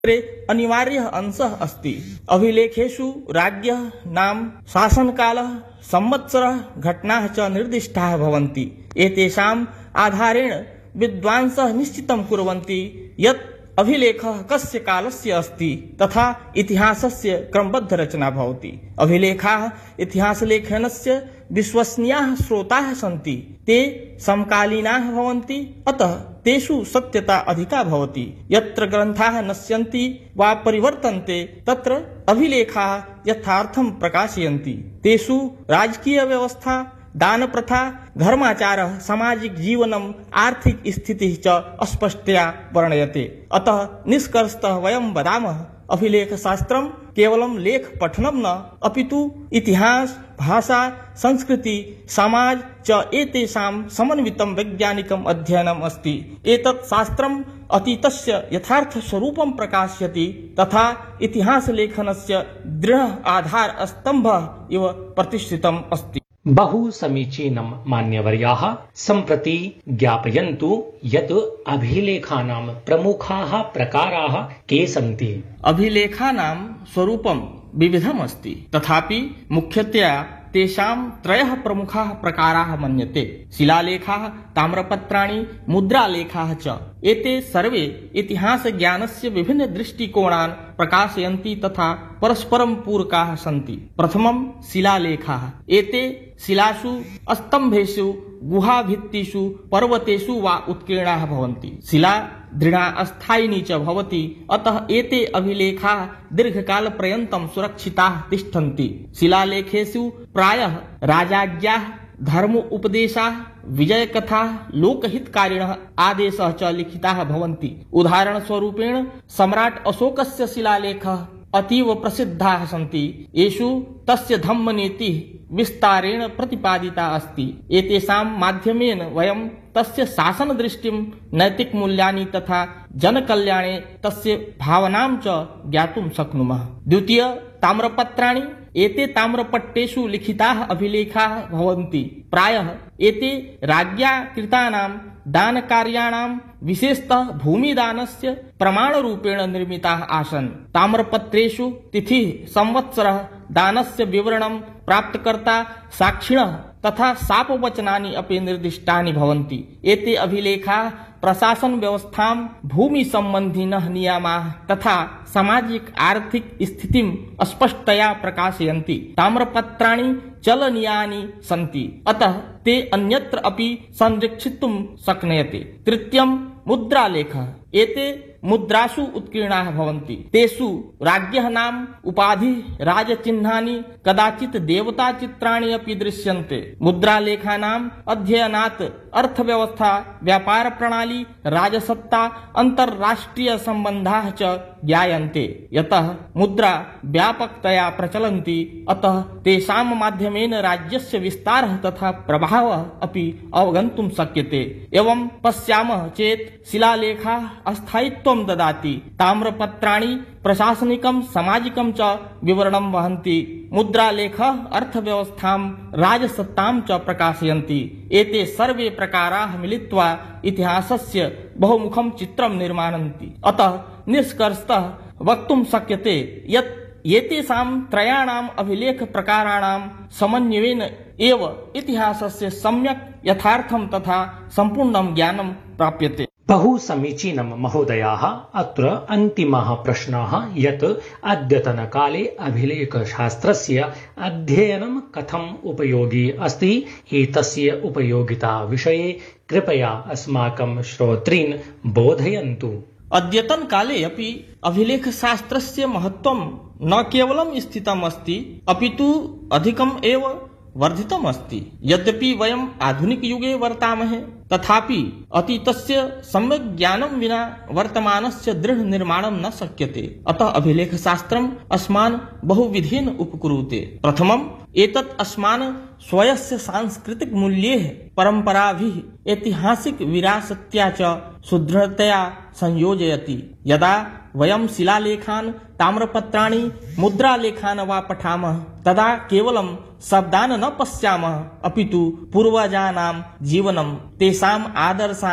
अनिवार्यः अंशः अस्ति। अभिलेखेषु राज्ञः नाम, शासनकालः, संवत्सरः, घटनाः च निर्दिष्टाः भवन्ति। एतेषाम् आधारेण विद्वांसः निश्चितं कुर्वन्ति यत् अभिलेखः कस्य कालस्य अस्ति तथा इतिहासस्य क्रमबद्ध रचना भवति। अभिलेखाः इतिहासलेखनस्य विश्वसनीयाः स्रोताः सन्ति। ते समकालीनाः भवन्ति, अतः तेषु सत्यता अधिका भवति। यत्र ग्रन्थाः नश्यन्ति वा परिवर्तन्ते तत्र अभिलेखाः यथार्थं प्रकाशयन्ति। तेषु राजकीय व्यवस्था, दान प्रथा, धर्माचारः, सामाजिक जीवनम्, आर्थिक स्थितिः च स्पष्टतया वर्णयते। अतः निष्कर्षतः वयं वदामः, अभिलेखशास्त्रं केवलं लेख पठनं न, अपितु इतिहास, भाषा, संस्कृति, समाज च एतेषां समन्वितं वैज्ञानिकम् अध्ययनम् अस्ति। एतत् शास्त्रम् अतीतस्य यथार्थस्वरूपं प्रकाशयति तथा इतिहासलेखनस्य दृढः आधारस्तम्भः इव प्रतिष्ठितम् अस्ति। बहु समीचीनं मान्यवर्याः। सम्प्रति ज्ञापयन्तु यत् अभिलेखानां प्रमुखाः प्रकाराः के सन्ति। अभिलेखानां स्वरूपं विविधम् अस्ति, तथापि मुख्यतया तेषां त्रयः प्रमुखाः प्रकाराः मन्यते। शिलालेखाः, ताम्रपत्राणि, मुद्रालेखाः च। एते सर्वे इतिहासज्ञानस्य विभिन्न दृष्टिकोणान् प्रकाशयन्ति तथा परस्परं पूरकाः सन्ति। प्रथमं शिलालेखाः। एते शिलासु, स्तम्भेषु, गुहाभित्तिषु, पर्वतेषु वा उत्कीर्णाः भवन्ति। शिला दृढा अस्थायिनी च भवति, अतः एते अभिलेखाः दीर्घकालपर्यन्तं सुरक्षिताः तिष्ठन्ति। शिलालेखेषु प्रायः राजाज्ञाः, धर्म उपदेशाः, विजयकथाः, लोकहितकारिणः आदेशाः च लिखिताः भवन्ति। उदाहरणस्वरूपेण सम्राट् अशोकस्य शिलालेखः अतीव प्रसिद्धाः सन्ति। येषु तस्य धम्मनीतिः विस्तारेण प्रतिपादिता अस्ति। एतेषां माध्यमेन वयं तस्य शासनदृष्टिं, नैतिकमूल्यानि तथा जनकल्याणे तस्य भावनां च ज्ञातुं शक्नुमः। द्वितीय, ताम्रपत्राणि। एते ताम्रपट्टेषु लिखिताः अभिलेखाः भवन्ति। प्रायः एते राज्ञा कृतानां दानकार्याणां, विशेषतः भूमिदानस्य प्रमाणरूपेण निर्मिताः आसन्। ताम्रपत्रेषु तिथिः, संवत्सरः, दानस्य विवरणं, प्राप्तकर्ता, साक्षिणः तथा शापवचनानि अपि निर्दिष्टानि भवन्ति। एते अभिलेखाः प्रशासन व्यवस्थां, भूमि सम्बन्धिनः नियमाः तथा सामाजिक आर्थिक स्थितिं स्पष्टतया प्रकाशयन्ति। ताम्रपत्राणि चलनीयानि सन्ति, अतः ते अन्यत्र अपि संरक्षितुं शक्यन्ते। तृतीयं, मुद्रालेखः। एते मुद्रासु उत्कीर्णाः भवन्ति। तेषु राज्ञः नाम, उपाधिः, राजचिह्नानि, कदाचित् देवताचित्राणि अपि दृश्यन्ते। मुद्रालेखानाम् अध्ययनात् अर्थव्यवस्था, व्यापार प्रणाली, राजसत्ता, अन्तर्राष्ट्रीय सम्बन्धाः च ज्ञायन्ते। यतः मुद्रा व्यापकतया प्रचलन्ति, अतः तेषां माध्यमेन राज्यस्य विस्तारः तथा प्रभावः अपि अवगन्तुं शक्यते। एवं पश्यामः चेत् शिलालेखाः अस्थायित्वं ददाति। ताम्रपत्राणि प्रशासनिकं, सामाजिकं च विवरणं वहन्ति। मुद्रालेखः अर्थव्यवस्थां, राजसत्तां च प्रकाशयन्ति। एते सर्वे प्रकाराः मिलित्वा इतिहासस्य बहुमुखं चित्रं निर्मान्ति। अतः निष्कर्षतः वक्तुं शक्यते यत् एतेषां त्रयाणाम् अभिलेख प्रकाराणां समन्वयेन एव इतिहासस्य सम्यक्, यथार्थं तथा सम्पूर्णं ज्ञानं प्राप्यते। बहु समीचीनं महोदयाः। अत्र अन्तिमः प्रश्नः यत् अद्यतनकाले अभिलेखशास्त्रस्य अध्ययनं कथम् उपयोगी अस्ति, एतस्य उपयोगिता विषये कृपया अस्माकं श्रोतॄन् बोधयन्तु। अद्यतन काले अपि अभिलेखशास्त्रस्य महत्त्वं न केवलं स्थितम् अस्ति, अपितु अधिकम् एव वर्धितम् अस्ति। यद्यपि वयम् आधुनिकयुगे वर्तामहे, तथापि अतीतस्य सम्यक् ज्ञानं विना वर्तमानस्य दृढनिर्माणं न शक्यते। अतः अभिलेखशास्त्रम् अस्मान् बहुविधेन उपकुरुते। प्रथमम्, एतत् अस्मान् स्वयस्य सांस्कृतिक मूल्यैः, परम्पराभिः, ऐतिहासिक विरासत्या च सुदृढतया संयोजयति। यदा वयं शिलालेखान्, ताम्रपत्राणि, मुद्रालेखान् वा पठामः तदा केवलं शब्दान् न पश्यामः, अपितु पूर्वजानां जीवनं, तेषाम् आदर्शान्,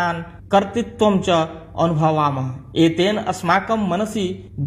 कर्तृत्वं च अनुभवामः। एतेन अस्माकं मनसि